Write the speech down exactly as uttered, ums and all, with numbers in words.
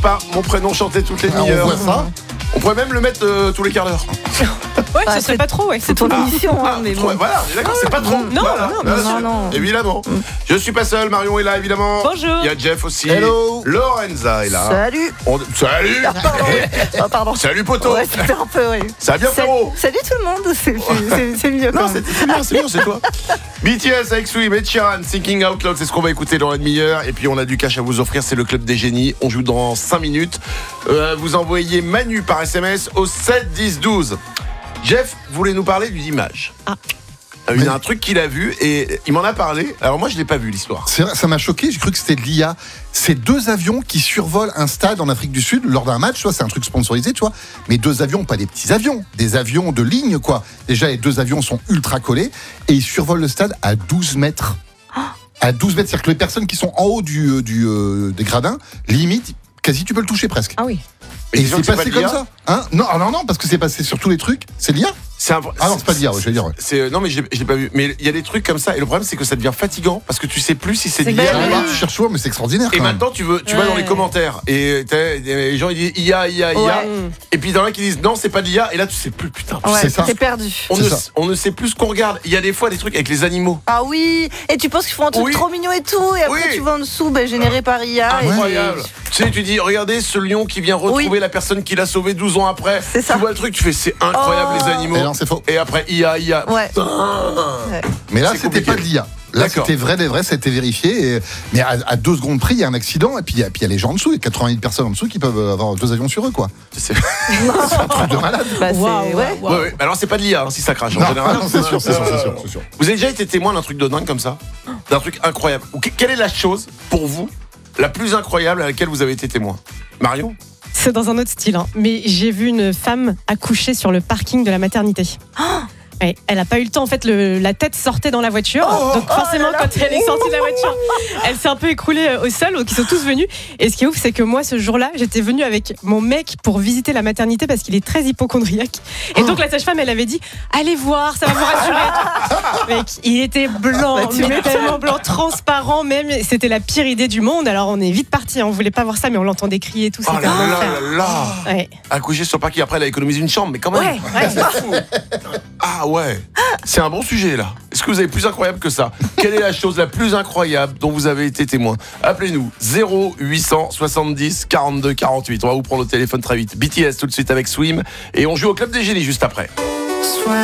pas mon prénom chanté toutes les Ah, on demi-heures. voit ça. On pourrait même le mettre euh, tous les quarts d'heure. Ouais, Ah, ce serait pas trop, ouais. C'est ton émission, hein, mais bon. Ouais, voilà, on est d'accord, c'est pas trop. Non, Voilà, non, bien non, sûr. non. Évidemment. Je suis pas seul, Marion est là, évidemment. Bonjour. Il y a Jeff aussi. Hello. Lorenza est là. Salut. On- Salut. Ah, pardon. Ah, pardon. Salut, poteau. Ouais, c'était un peu, oui. Ça va bien, Salut, frérot? salut tout le monde, c'est, c'est, c'est mieux quand Non, même. c'est c'est bien, c'est bien, c'est toi. B T S avec Swim et Sheeran, Thinking Out Loud, c'est ce qu'on va écouter dans la demi-heure. Et puis on a du cash à vous offrir, c'est le Club des Génies. On joue dans cinq minutes. Euh, vous envoyez Manu par S M S au sept dix douze. Jeff voulait nous parler d'une image. Ah. Euh, Il y a Mais- un truc qu'il a vu et il m'en a parlé. Alors moi je l'ai pas vu l'histoire. C'est vrai, ça m'a choqué, j'ai cru que c'était de l'I A. C'est deux avions qui survolent un stade en Afrique du Sud lors d'un match, tu vois, c'est un truc sponsorisé, tu vois. Mais deux avions, pas des petits avions, des avions de ligne, quoi. Déjà, les deux avions sont ultra collés et ils survolent le stade à douze mètres. À douze mètres, c'est-à-dire que les personnes qui sont en haut du, euh, du, euh, des gradins, limite, quasi tu peux le toucher presque. Ah oui. Mais Et disons c'est que c'est passé pas de comme l'I A. ça. Hein non, ah non, non, parce que c'est passé sur tous les trucs. C'est l'I A. C'est un... Ah non, c'est pas de l'I A, ouais, je veux dire. Ouais. C'est... Non mais je l'ai, je l'ai pas vu. Mais il y a des trucs comme ça et le problème c'est que ça devient fatigant parce que tu sais plus si c'est de C'est l'I A clair. ou oui. pas. Ah, tu cherches toujours, mais c'est extraordinaire. Et quand même. maintenant, tu, veux, tu Ouais. vas dans les commentaires et t'as- les gens ils disent I A, I A, I A. Ouais. Et puis, il y en a qui disent non, c'est pas de l'I A. Et là, tu sais plus, putain. Ouais, c'est ça. t'es perdu. On C'est ne, ça. on ne sait plus ce qu'on regarde. Il y a des fois des trucs avec les animaux. Ah oui, et tu penses qu'ils font un truc Oui. trop mignon et tout, et après Oui. tu vas en dessous, ben, généré par I A. et Incroyable. Tu sais, tu dis, regardez ce lion qui vient retrouver Oui. la personne qui l'a sauvé douze ans après. C'est ça. Tu vois le truc, tu fais, c'est incroyable Oh. les animaux. Et non, c'est faux. Et après, I A, I A. Ouais. Putain. Mais là, C'est c'était compliqué. pas de l'I A. Là, D'accord. c'était vrai des vrais, ça a été vérifié. Et- mais à, à deux secondes près, il y a un accident, et puis il y a- puis il y a les gens en dessous, il y a quatre-vingt mille personnes en dessous qui peuvent avoir deux avions sur eux, quoi. C'est... C'est un truc de malade. Bah, c'est, Waouh, ouais. waouh. Ouais, ouais. Alors, c'est pas de l'I A hein, si ça crache en Non, général. non, c'est sûr, c'est sûr, c'est sûr, c'est sûr. Vous avez déjà été témoin d'un truc de dingue comme ça? D'un truc incroyable? Ou que- quelle est la chose, pour vous, la plus incroyable à laquelle vous avez été témoin? Marion? C'est dans un autre style, hein. Mais j'ai vu une femme accoucher sur le parking de la maternité. Ouais, elle n'a pas eu le temps, en fait, le- la tête sortait dans la voiture. Donc forcément, quand elle est sortie de la voiture, elle s'est un peu écroulée euh, au sol, donc ils sont tous venus. Et ce qui est ouf, c'est que moi, ce jour-là, j'étais venue avec mon mec pour visiter la maternité parce qu'il est très hypocondriaque. Et donc la sage-femme, elle avait dit, allez voir, ça va vous rassurer. Mec, il était blanc, Bah, tu mais m'étonnes. tellement blanc, transparent même. C'était la pire idée du monde. Alors on est vite parti, on voulait pas voir ça, mais on l'entendait crier et tout. Oh C'était là un là enfer. là là! Ouais. Accoucher sur le parking, après elle a économisé une chambre, mais quand même. Ouais, ouais. C'est fou. Ah ouais, c'est un bon sujet là. Est-ce que vous avez plus incroyable que ça? Quelle est la chose la plus incroyable dont vous avez été témoin? Appelez-nous zéro huit cent soixante-dix quarante-deux quarante-huit. On va vous prendre au téléphone très vite. B T S tout de suite avec Swim et on joue au Club des Génies juste après.